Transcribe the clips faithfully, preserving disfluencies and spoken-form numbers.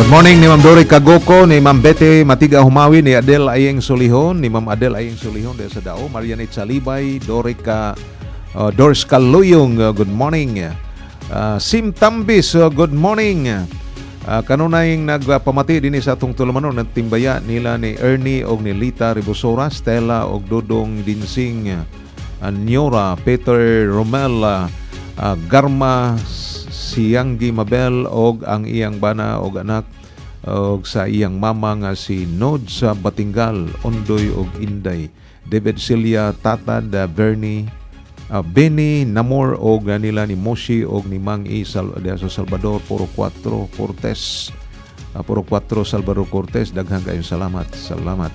Good morning ni Ma'am Dory Kagoko, ni Ma'am Betty Matiga Humawi, ni Adel Ayeng Solihon, ni Ma'am Adel Ayeng Solihon dahil sa Dao, Marianit Salibay, Dory Ka, uh, Doris Kaluyong, uh, good morning. Uh, Sim Tambis, uh, good morning. Uh, kanunayong nagpamati din sa atong tulumanon ng timbaya nila ni Ernie o ni Lita Ribosora, Stella o Dodong Dinsing, uh, Nyora, Peter Romel, uh, uh, Garma, Siyanggi Mabel og ang iyang bana og anak og sa iyang mama nga si Nod sa Batingal, Ondoy og Inday, David Celia, Tatad, uh, Bernie, uh, Benny Namor og nila ni Moshi og ni Mang I Sal, sa Salvador, Puro Cuatro Cortez, uh, Puro Cuatro Salvador Cortez, daghang kayong salamat. Salamat.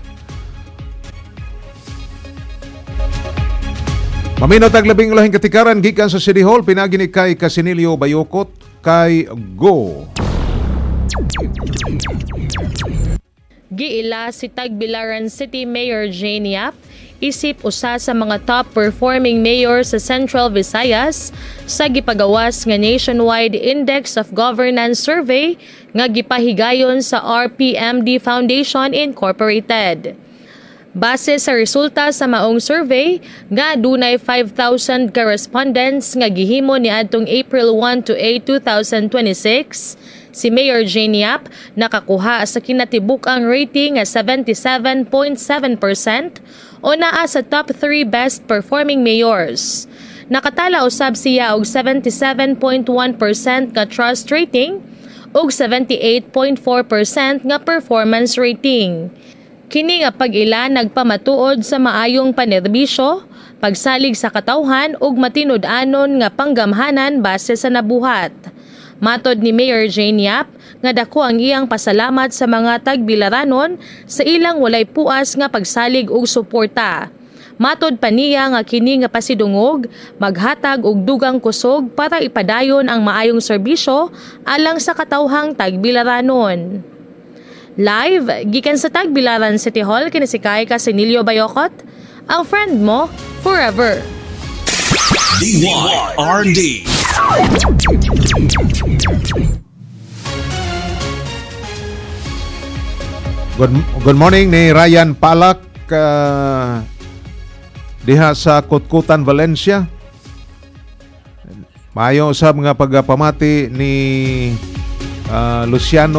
Mamino taglabing ulahing katikaran gikan sa City Hall, pinagi ni kay Casinilio Bayokot kay Go. Giila si Tagbilaran City Mayor Jane Yap isip usa sa mga top performing mayor sa Central Visayas sa gipagawas nga Nationwide Index of Governance Survey nga gipahigayon sa R P M D Foundation Incorporated. Base sa resulta sa maong survey, nga dunay five thousand ka respondents nga gihimo niadtong April first to eighth, twenty twenty-six, si Mayor Jane Yap nakakuha sa kinatibuk-ang rating nga seventy-seven point seven percent o naa sa top three best performing mayors. Nakatala usab siya og seventy-seven point one percent nga trust rating ug seventy-eight point four percent nga performance rating. Kini nga pag-ila nagpamatuod sa maayong panerbisyo, pagsalig sa katawhan ug matinud-anon nga panggamhanan base sa nabuhat. Matod ni Mayor Jane Yap nga dako ang iyang pasalamat sa mga tagbilaranon sa ilang walay puas nga pagsalig ug suporta. Matod pa niya nga kini nga pasidungog maghatag og dugang kusog para ipadayon ang maayong serbisyo alang sa katawhang tagbilaranon. Live, gikan sa Tagbilaran City Hall, kini si Kay Casinilio Bayokot, ang friend mo forever. D Y R D. Good, good morning ni Ryan Palak uh, diha sa Kutkutan, Valencia. Maayo usab nga pagpamati ni uh, Luciano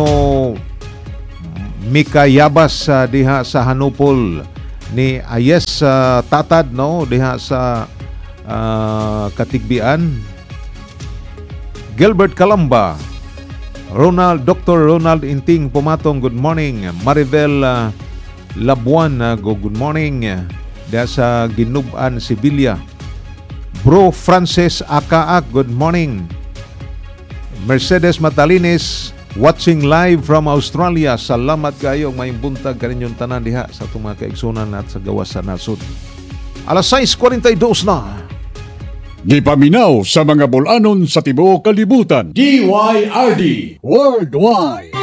Mika Yabas uh, diha sa Hanupol, ni Ayes uh, Tatad no diha sa uh, Katigbian, Gilbert Calamba, Ronald Doctor Ronald Inting Pumatong, good morning. Maribel uh, Labuan, uh, good morning diha sa Ginuban, Sibilya. Bro Francis Akaak, good morning. Mercedes Matalines watching live from Australia. Salamat kayo, may buntag kaninyong tanan diha sa itong mga kaigsunan at sa gawas sa nasod. Alas sais forty-two na. Gipaminaw sa mga bulanon sa tibuok kalibutan. D Y R D Worldwide.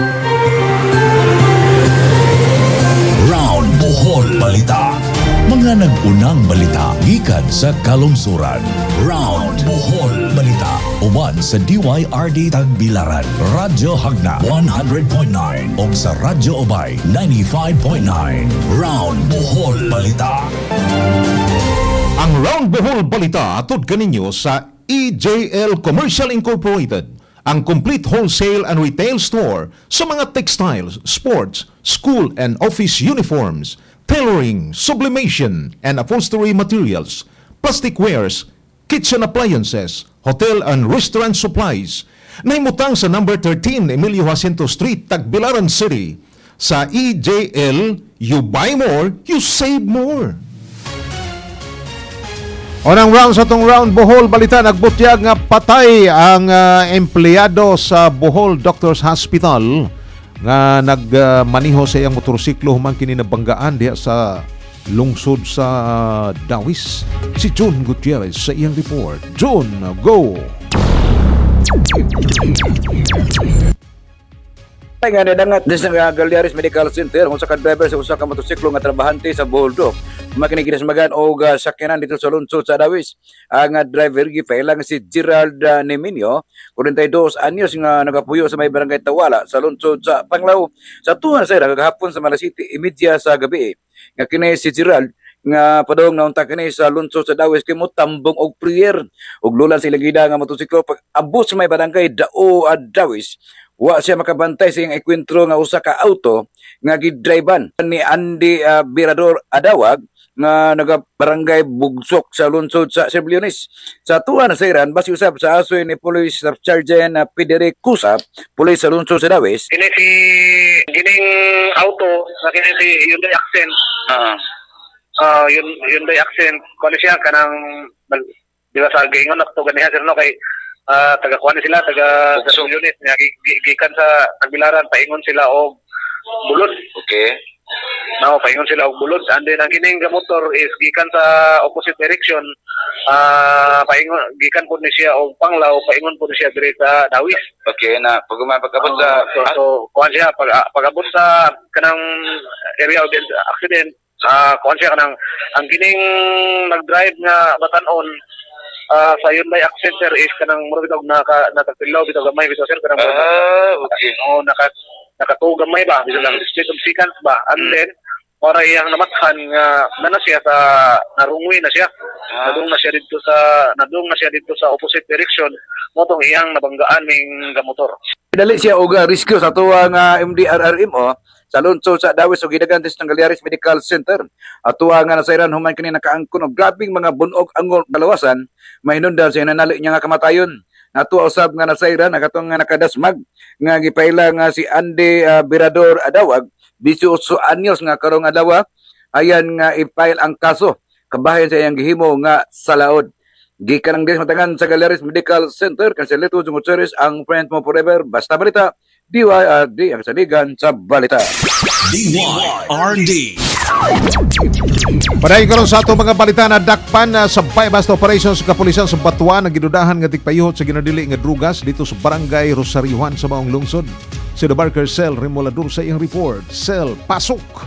Round Bohol Balita. Mga nag-unang balita gikan sa kalungsuran. Round Bohol Balita. Uban sa D Y R D Tagbilaran, Radyo Hagna one hundred point nine o sa Radyo Obay ninety-five point nine. Round Bohol Balita. Ang Round Bohol Balita atod kaninyo sa E J L Commercial Incorporated, ang complete wholesale and retail store sa mga textiles, sports, school and office uniforms, tailoring, sublimation and upholstery materials, plastic wares, kitchen appliances, hotel and restaurant supplies. Naimutang sa number thirteen Emilio Jacinto Street, Tagbilaran City. Sa E J L, you buy more, you save more. Unang round sa itong Round Bohol Balita, nagbutyag nga patay ang uh, empleyado sa Bohol Doctors Hospital nga nagmaniho uh, sa iyang motorsiklo humang kini nabanggaan diha sa lungsod sa uh, Dawis. Si John Gutierrez sa iyang report. John, go! Nga nadangat din sa Galyaris Medical Center kung sa ka-driver sa usa ka motosiklo nga trabahante sa Boholdo. Makinig magan og uh, sakyanan dito sa lungsod sa Dawis. Ang uh, driver gipailang si Gerald uh, Neminio, forty-two anyos nga nagapuyo sa may barangay Tawala sa lungsod sa Panglao. Sa tuwan sa kagahapon sa Malasiti imidya sa gabi. Nga kini si Gerald nga padong naunta kini sa lungsod sa Dawis kay mo tambong og prayer og lulan sa ilagida nga motosiklo pag abot sa may barangay Dao at Dawis. Wa siya makabantay sa iyang ikwentro nga usa ka auto nga gidriban ni Andy uh, Birador Adawag nga naga barangay Bugsok sa lungsod sa Serbilyones. Sa tuwa na sayran basi usab sa asoy ni Police Staff Sergeant uh, Federic Cusa, Police sa lungsod sa Dawis. Kini si gining auto na kini si Hyundai Accent. Ah. Uh, yun Hyundai Accent kuno siya kanang di ba sa gingon nakto ganiha sir no kay Uh, taga kuan sila taga sa unit nga gikan sa Tagbilaran paingon sila og bulod. Okay. Now paingon sila og bulod and then ang kining motor is gikan sa opposite direction. Ah uh, paingon gikan po ni siya og Panglao paingon po ni siya dire sa Dawis. Okay na pag pagabot sa so, so kuan siya pag pagabot sa kanang area of accident ah uh, kuan siya kanang ang kining nag-drive nga batan-on Uh, sa Hyundai Accent sir is kanang mura bitog naka natagpilaw bitog gamay bitaw sir kanang ah okay oh naka nakatuog gamay ba bisan lang split of seconds ba and then para iyang namathan nga nana siya sa narungwi na siya ah. nadung na siya dito sa nadung na siya dito sa opposite direction motong iyang nabanggaan ning motor. Dali siya og uh, rescue sa tuwa nga M D R R M o sa lungsod sa Dawis ug gidagan sa Galyaris Medical Center. Atuwa nga nasayran human kini nakaangkon og grabing mga bunog angol kalawasan mahinungdan sa nanali niya nga kamatayon. Natuwa usab nga nasayran nakatong nga nakadasmag nga gipaila nga si Andy uh, Birador Adawag, eighteen anyos nga karong adlaw ayan nga i-file ang kaso kabahin sa iyang gihimo nga salaod. Gikan ang dismatangan sa Galyaris Medical Center Cancelito Zungocheres ang friend mo forever basta balita D Y R D ang saligan sa balita. D Y R D. Padayon karon sa ato mga balita na dakpan uh, sa bypass operations sa kapulisan sa Batuan nga gidudahan nga tigpayuhot sa ginadili nga drugas dito sa barangay Rosariohan sa Maong Lungsod. Si The Barker Cell Remolador sa iyang report. Cell pasok.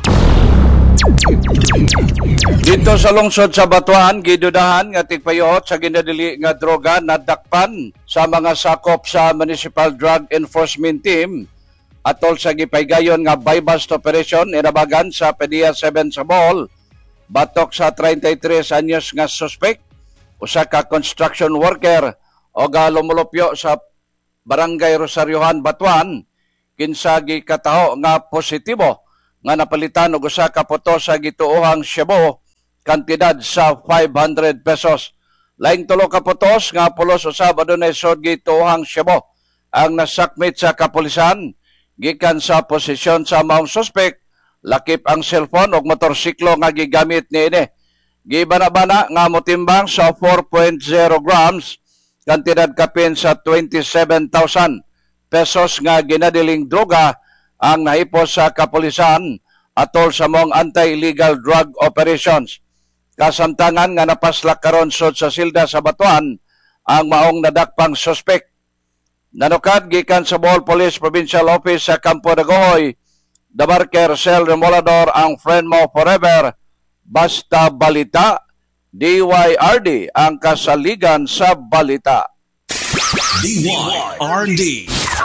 Dito sa lungsod sa Batuan, gidudahan nga tigpayuhot sa ginadili nga droga na dakpan sa mga sakop sa Municipal Drug Enforcement Team atol sa gipaygayon nga buy-bust operation inabagan sa P D E A seven sa Bohol. Batok sa thirty-three anyos nga suspect, usa ka construction worker o lumulupyo sa Barangay Rosariohan, Batuan, kinsa gikataho nga positibo nga napalitan og usa ka puto sa gituohang Cebu kantidad sa five hundred pesos. Laing tulo ka putos nga pulos usab adunay sod gituohang Cebu ang nasakmit sa kapulisan gikan sa posisyon sa maong suspect. Lakip ang cellphone ug motorsiklo nga gigamit niini. Gibana-bana nga motimbang sa four point zero grams kantidad kapin sa twenty-seven thousand pesos nga ginadiling droga ang naipos sa kapulisan atol sa mong anti-illegal drug operations. Kasamtangan nga napaslak karon sod sa silda sa Batuan ang maong nadakpang suspect. Nanukad gikan sa Bohol Police Provincial Office sa Campo de Gohoy, The Barker Cell Remolador ang friend mo forever. Basta balita, D Y R D ang kasaligan sa balita. D Y R D.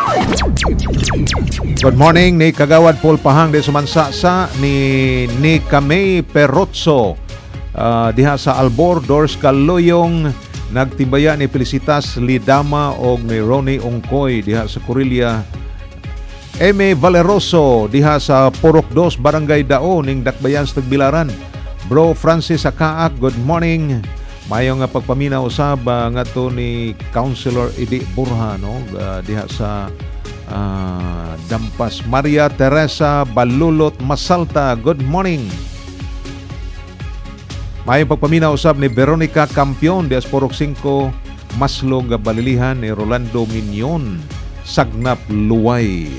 Good morning ni Kagawad Paul Pahang de Sumansasa ni ni Kamay Perotso uh, diha sa Albor Dors Kaluyong nagtimbaya ni Felicitas Lidama o ni Ronnie Ongkoy diha sa Corillia. M A Valeroso diha sa Purok dos Barangay Dao ning Dakbayan sa Tagbilaran. Bro Francis Akaak, good morning. Mayo nga pagpaminaw usab uh, ngadto ni Councilor Idi Burha no uh, diha sa uh, Dampas. Maria Teresa Balulot Masalta, good morning. Mayo pagpaminaw usab ni Veronica Campion diha sa Purok five Maslog Balilihan ni Rolando Minion Sagnap Luway.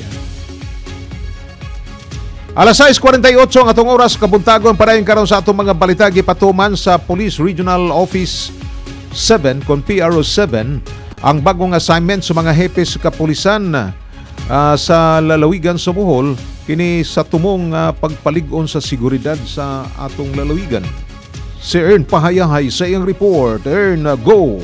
Alas sais forty-eight ang atong oras kabuntagon para yung karon sa atong mga balita gipatuman sa Police Regional Office seven kon P R O seven ang bagong assignment sa mga hepe sa kapulisan uh, sa lalawigan sa Bohol kini sa tumong uh, pagpalig-on sa seguridad sa atong lalawigan. Si Ern Pahayahay sa iyang report. Ern, uh, go!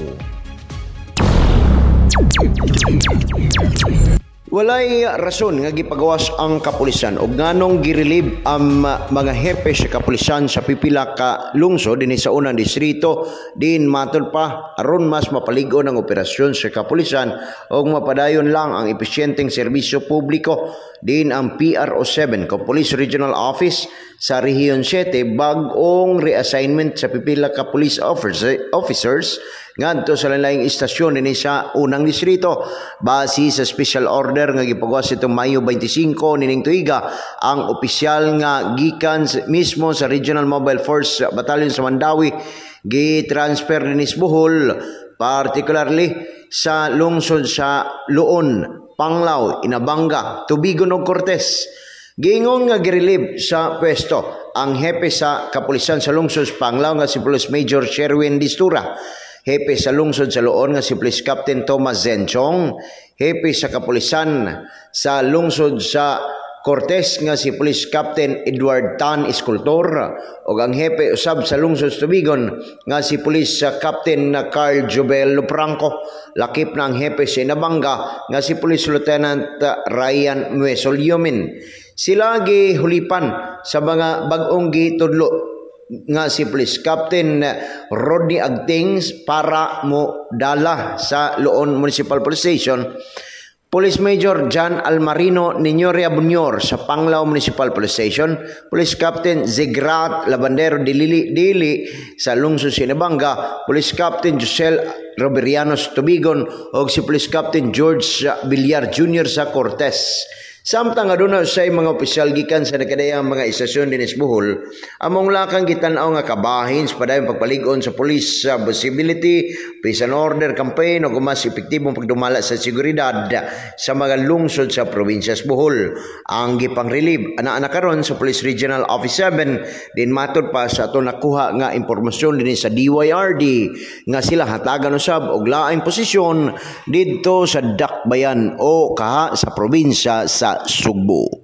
Walay rason nga gipagawas ang kapulisan ug nganong girelieve ang mga hepe sa kapulisan sa pipila ka lungsod dinhi sa unang distrito din matod pa aron mas mapalig-on ang operasyon sa kapulisan ug mapadayon lang ang episyenteng serbisyo publiko din ang P R O seven kung Police Regional Office sa Rehiyon seven bag-ong reassignment sa pipila ka police officers ngadto sa lain-laing istasyon dinhi sa unang distrito base sa special order nga gipagawas itong Mayo twenty-five nining tuiga ang opisyal nga gikan mismo sa Regional Mobile Force Battalion sa Mandawi gi-transfer dinhi sa Bohol particularly sa lungsod sa Luon, Panglao, Inabanga, Tubigon ug Cortes. Giingon nga girelieve sa pwesto ang hepe sa kapulisan sa lungsod sa Panglao nga si Police Major Sherwin Distura, hepe sa lungsod sa Luon nga si Police Captain Thomas Zenchong, hepe sa kapulisan sa lungsod sa Cortes nga si Police Captain Edward Tan Escultor ug ang hepe usab sa lungsod sa Tubigon nga si Police Captain Carl Jobel Lupranco, lakip na ang hepe sa Inabanga nga si Police Lieutenant Ryan Muesol Yomin. Sila gihulipan sa mga bag-ong gitudlo nga si Police Captain Rodney Agtings para mo dala sa Luon Municipal Police Station, Police Major John Almarino Ninyoria Bunyor sa Panglao Municipal Police Station, Police Captain Zigrat Labandero Dili Dili sa lungsod Sinabanga, Police Captain Josel Roberianos Tubigon ug si Police Captain George Villar Junior sa Cortes. Samtang aduna usay mga opisyal gikan sa nakadayang mga istasyon dinhi sa Bohol, among lakang gitan-aw nga kabahin sa padayong pagpalig-on sa police uh, visibility, peace and order campaign ug mas epektibong pagdumala sa seguridad sa mga lungsod sa probinsya sa Bohol. Ang gipang-relieve ana-ana karon sa Police Regional Office seven din matod pa sa ato nakuha nga impormasyon dinhi sa D Y R D nga sila hatagan usab og laing posisyon didto sa Dakbayan o kaha sa probinsya sa Sugbo.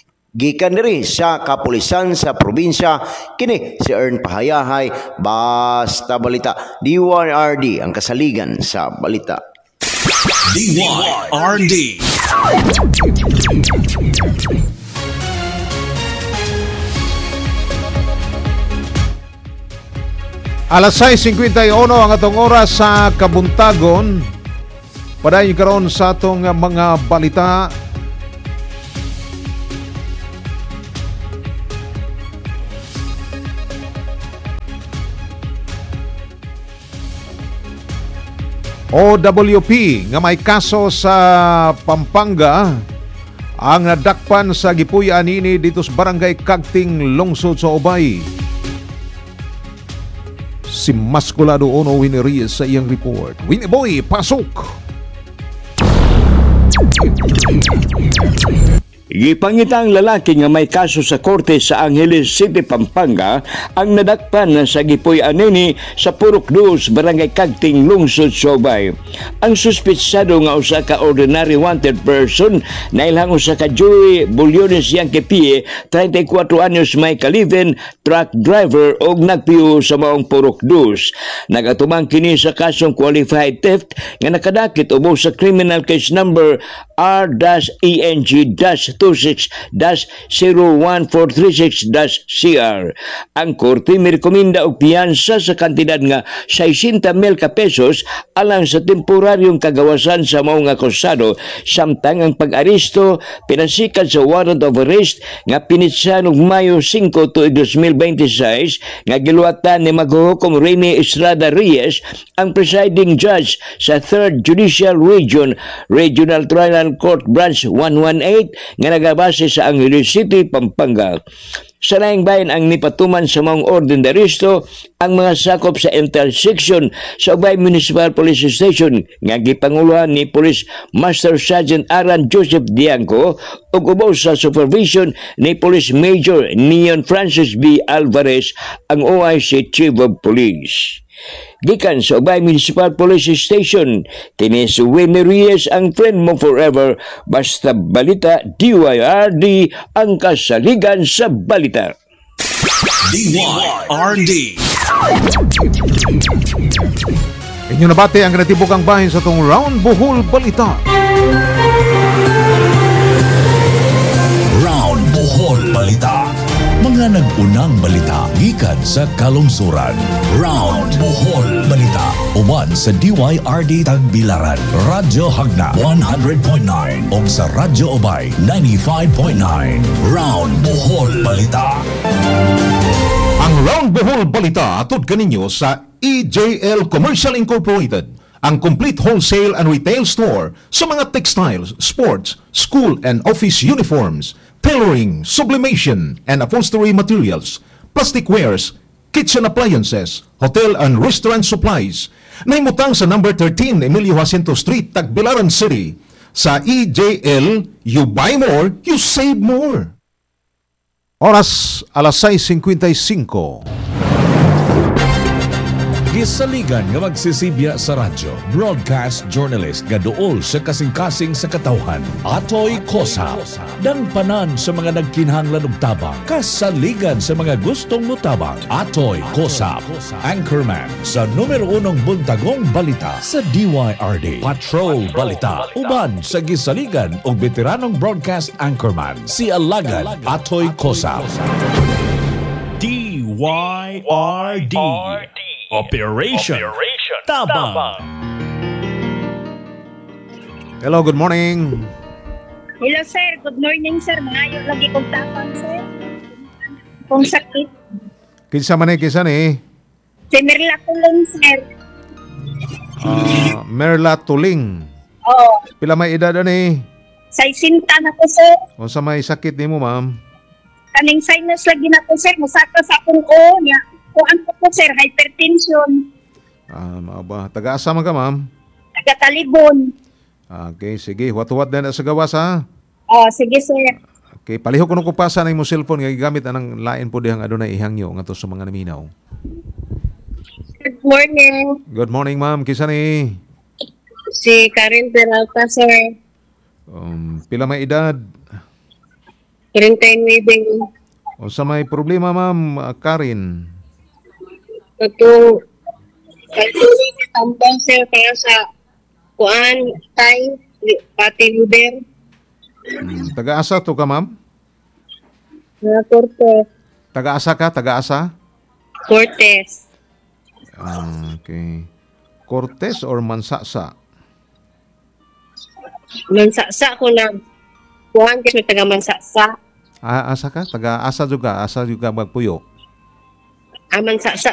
Gikan diri sa kapulisan sa probinsya, kini si Ern Pahayahay, Basta Balita. D Y R D ang kasaligan sa balita. D Y R D. Alas sais fifty-one ang atong oras sa Kabuntagon. Padayon karon sa atong mga balita. O W P nga may kaso sa Pampanga ang nadakpan sa gipuy-an ini dito sa Barangay Kagting, lungsod sa Ubay. Si Masculado Ono Winnie Reyes sa iyang report. Winnie Boy, pasok! Gipangita ang lalaki nga may kaso sa korte sa Angeles City, Pampanga ang nadakpan sa gipuy-an nini sa Purok dos, Barangay Kagting, lungsod sa Ubay. Ang suspitsado nga usa ka ordinary wanted person na ilang usa ka Joey Bulyones yang Kepie, thirty-four anyos, may kaliven, truck driver og nagpiyo sa maong Purok dos. Nagatumang kini sa kasong qualified theft nga nakadakit ubos sa criminal case number R E N G twenty-six zero one four three six C R. Ang korte mirekomenda og piyansa sa kantidad nga sixty mil ka pesos alang sa temporaryong kagawasan sa maong akusado, samtang ang pag-aresto pinasikat sa warrant of arrest nga pinitsan og Mayo five tuig twenty twenty-six nga giluwatan ni maghuhukom Rene Estrada Reyes, ang presiding judge sa third Judicial Region Regional Trial Court Branch one eighteen nga nagabase sa Angeles City, Pampanga. Sa laing bayan ang nipatuman sa mga orden de aresto ang mga sakop sa intersection sa Ubay Municipal Police Station nga gipanguluhan ni Police Master Sergeant Aran Joseph Dianco ug ubos sa supervision ni Police Major Neon Francis B. Alvarez, ang O I C Chief of Police. Gikan sa Ubay Municipal Police Station, kini si Winnie Reyes ang friend mo forever. Basta balita, D Y R D ang kasaligan sa balita. D Y R D. Inyo nabati ang natibukang bahin sa itong Round Bohol Balita. Round Bohol Balita. Mga nag-unang balita gikan sa kalungsuran. Round Bohol Balita. Uban sa D Y R D Tagbilaran, Radyo Hagna one hundred point nine ug sa Radyo Ubay ninety-five point nine. Round Bohol Balita. Ang Round Bohol Balita atod kaninyo sa E J L Commercial Incorporated, ang complete wholesale and retail store sa mga textiles, sports, school and office uniforms, tailoring, sublimation and upholstery materials, plastic wares, kitchen appliances, hotel and restaurant supplies. Nahimutang sa number thirteen Emilio Jacinto Street, Tagbilaran City. Sa E J L, you buy more, you save more. Oras alas sais fifty-five. Gisaligan nga magsisibya sa radyo, broadcast journalist nga duol sa kasing-kasing sa katawhan. Atoy Kosa, dang panan sa mga nagkinahanglan og tabang, kasaligan sa mga gustong mutabang. Atoy Kosa, anchorman sa numero unong buntagong balita sa D Y R D. Patrol Balita, uban sa gisaligan og veteranong broadcast anchorman, si Alagad Atoy Kosa. D Y R D. Operation, Operation Tabang. Hello, good morning. Hello sir, good morning sir. Mangayo lagi kong tapang sir. Kung sakit. Kinsa man eh, kinsa ni? Si Merla Tuling sir. Uh, Merla Tuling. Oo. Pila may edad ni? Sa isinta na ko sir. O sa may sakit ni mo, ma'am? Kaning sinus lagi na ko sir. Musaka sa akong o niya. Kuan ko po sir, hypertension. Ah, uh, ba? Taga-asa man ka, ma'am? Taga-Talibon. Okay, sige. What-what na sa gawas, ha? Oh, sige sir. Okay, palihok ko nung kupasa na yung cellphone nga gigamit anang lain po dihang adunay ihangyo nga to sa mga naminaw. Good morning. Good morning, ma'am. Kisa ni? Si Karen Peralta, sir. Um, pila may edad? thirty-nine. O sa may problema, ma'am, uh, Karen? Ito, ito tambang sir para sa kuan, tay, pati liber. Hmm, taga-asa to ka, ma'am? Na Cortez. Taga-asa ka? Taga-asa? Cortez. Ah, okay. Cortez or Mansasa? Mansasa ko na. Kuhan kasi taga Mansasa. Ah, asa ka? Taga-asa juga? Asa juga magpuyo? Ah, Mansasa